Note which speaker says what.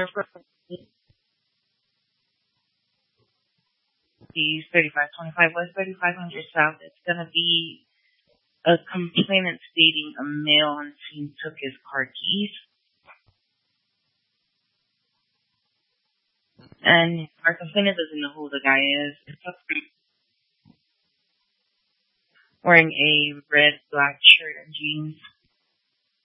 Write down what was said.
Speaker 1: East 3525 West 3500 South. It's going to be a complainant stating a male on scene took his car keys. And our complainant doesn't know who the guy is. Wearing a red, black shirt and jeans.